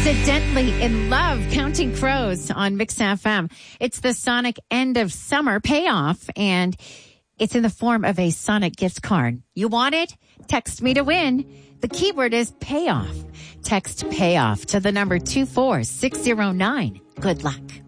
Accidentally in Love, Counting Crows on Mix FM. It's the Sonic end of summer payoff, and it's in the form of a Sonic gift card. You want it? Text me to win. The keyword is payoff. Text payoff to the number 24609. Good luck.